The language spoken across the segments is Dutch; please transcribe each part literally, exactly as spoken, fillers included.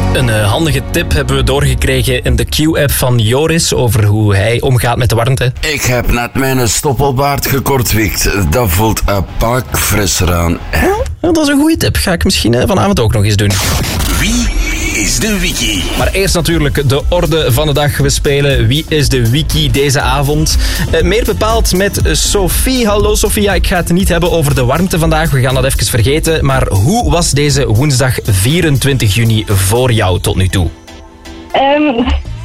Een uh, handige tip hebben we doorgekregen in de Q-app van Joris over hoe hij omgaat met de warmte. Ik heb net mijn stoppelbaard gekortwiekt. Dat voelt een pak frisser aan. Ja, dat is een goede tip. Ga ik misschien uh, vanavond ook nog eens doen. Wie is de wiki? Maar eerst natuurlijk de orde van de dag. We spelen Wie is de wiki deze avond. Uh, meer bepaald met Sophie. Hallo Sophia, ik ga het niet hebben over de warmte vandaag. We gaan dat even vergeten. Maar hoe was deze woensdag vierentwintig juni voor jou tot nu toe? Um,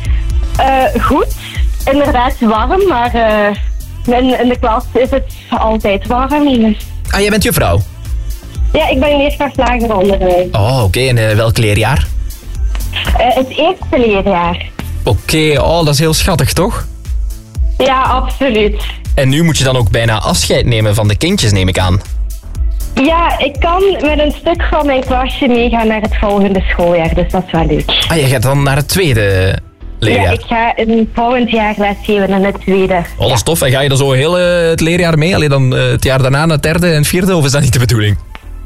uh, goed. Inderdaad warm, maar uh, in, in de klas is het altijd warm. Ah, jij bent juffrouw? Ja, ik ben leerkracht lager onderwijs. Oh, oké. Okay. En uh, welk leerjaar? Uh, het eerste leerjaar. Oké, okay. Oh, dat is heel schattig, toch? Ja, absoluut. En nu moet je dan ook bijna afscheid nemen van de kindjes, neem ik aan. Ja, ik kan met een stuk van mijn klasje meegaan naar het volgende schooljaar, dus dat is wel leuk. Ah, je gaat dan naar het tweede leerjaar? Ja, ik ga in volgend jaar lesgeven in het tweede. Oh, dat is tof. En ga je dan zo heel uh, het leerjaar mee? Alleen dan uh, het jaar daarna naar het derde en vierde, of is dat niet de bedoeling?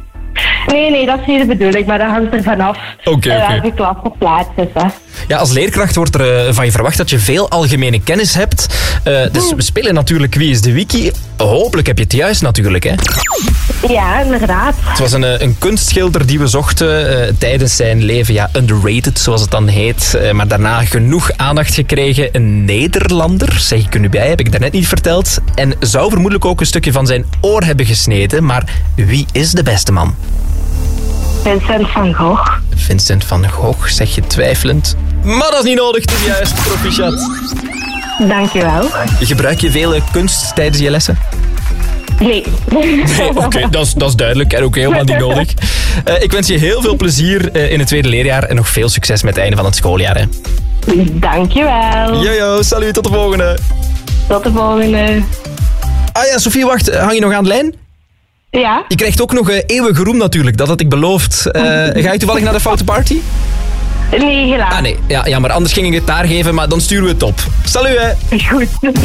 Nee, nee, dat is niet de bedoeling, maar dat hangt er vanaf. Oké, okay, uh, oké. welke klas geplaatst is, hè. Ja, als leerkracht wordt er uh, van je verwacht dat je veel algemene kennis hebt. Uh, dus we spelen natuurlijk Wie is de Wiki. Hopelijk heb je het juist natuurlijk, hè? Ja, inderdaad. Het was een, een kunstschilder die we zochten uh, tijdens zijn leven. Ja, underrated, zoals het dan heet. Uh, maar daarna genoeg aandacht gekregen. Een Nederlander, zeg ik er nu bij, heb ik daarnet niet verteld. En zou vermoedelijk ook een stukje van zijn oor hebben gesneden. Maar wie is de beste man? Vincent van Gogh. Vincent van Gogh, zeg je twijfelend. Maar dat is niet nodig, het is juist. Proficiat. Dankjewel. Gebruik je veel kunst tijdens je lessen? Nee. Nee, oké, okay, dat, dat is duidelijk en ook helemaal niet nodig. Uh, ik wens je heel veel plezier uh, in het tweede leerjaar en nog veel succes met het einde van het schooljaar. Hè. Dankjewel. Jojo, salut, tot de volgende. Tot de volgende. Ah ja, Sophie, wacht, hang je nog aan de lijn? Ja. Je krijgt ook nog uh, eeuwige roem natuurlijk, dat had ik beloofd. Uh, ga je toevallig naar de foute party? Nee, helaas. Ah nee, ja, ja, maar anders ging ik het daar geven, maar dan sturen we het op. Salut, hè. Goed.